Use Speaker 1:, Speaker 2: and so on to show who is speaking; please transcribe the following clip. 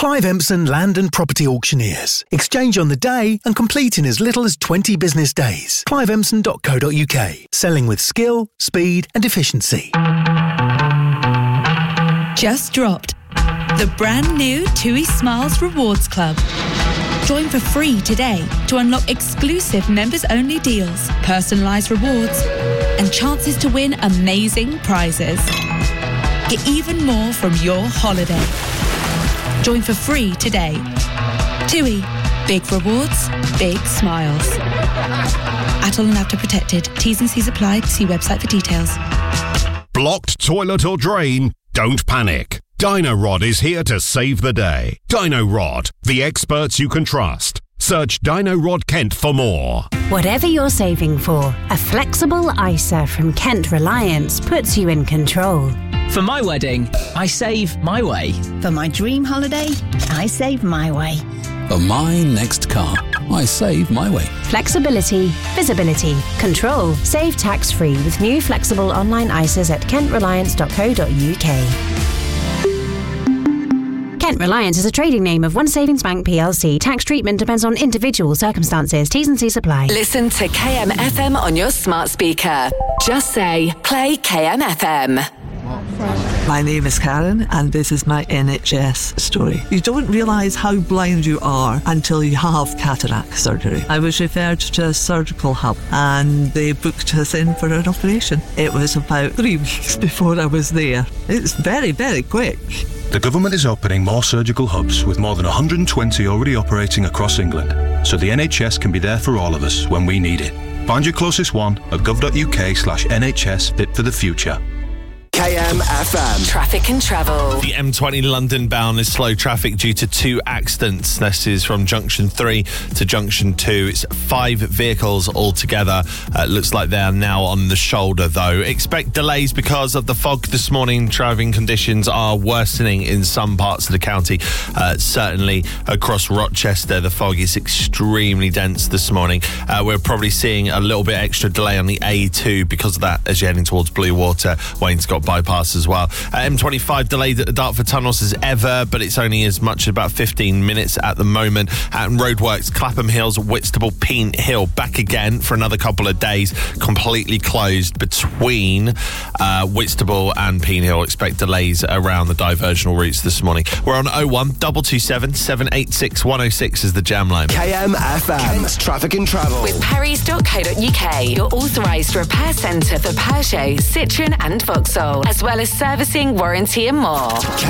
Speaker 1: Clive Empson Land and Property Auctioneers. Exchange on the day and complete in as little as 20 business days. cliveempson.co.uk. Selling with skill, speed and efficiency.
Speaker 2: Just dropped. The brand new TUI Smiles Rewards Club. Join for free today to unlock exclusive members-only deals, personalised rewards, and chances to win amazing prizes. Get even more from your holiday. Join for free today. TUI. Big rewards, big smiles. Atoll and After Protected. T's and C's applied. See website for details.
Speaker 3: Blocked toilet or drain? Don't panic. Dino-Rod is here to save the day. Dino-Rod, the experts you can trust. Search Dino-Rod Kent for more.
Speaker 4: Whatever you're saving for, a flexible ISA from Kent Reliance puts you in control.
Speaker 5: For my wedding, I save my way.
Speaker 6: For my dream holiday, I save my way.
Speaker 7: For my next car, I save my way.
Speaker 4: Flexibility, visibility, control. Save tax-free with new flexible online ISAs at kentreliance.co.uk. Kent Reliance is a trading name of One Savings Bank plc. Tax treatment depends on individual circumstances. T's and C's apply.
Speaker 8: Listen to KMFM on your smart speaker. Just say, play KMFM.
Speaker 9: My name is Karen and this is my NHS story. You don't realise how blind you are until you have cataract surgery. I was referred to a surgical hub and they booked us in for an operation. It was about 3 weeks before I was there. It's very, very quick.
Speaker 10: The government is opening more surgical hubs with more than 120 already operating across England, so the NHS can be there for all of us when we need it. Find your closest one at gov.uk/NHS Fit for the Future.
Speaker 11: KMFM.
Speaker 8: Traffic and travel.
Speaker 12: The M20 London bound is slow traffic due to 2 accidents. This is from Junction 3 to Junction 2. It's 5 vehicles altogether. Looks like they are now on the shoulder, though. Expect delays because of the fog this morning. Driving conditions are worsening in some parts of the county. Certainly across Rochester, the fog is extremely dense this morning. We're probably seeing a little bit extra delay on the A2 because of that as you're heading towards Bluewater. Wainscott bypass as well. M25 delayed at the Dartford tunnels as ever, but it's only as much as about 15 minutes at the moment. And roadworks, Clapham Hills, Whitstable, Peen Hill, back again for another couple of days, completely closed between Whitstable and Peen Hill. Expect delays around the diversional routes this morning. We're on 01 227 786 106 is the jam line.
Speaker 11: KMFM. Kent's Traffic and Travel.
Speaker 8: With Parrys.co.uk, your authorised repair centre for Peugeot, Citroën and Vauxhall, as well as servicing, warranty and more.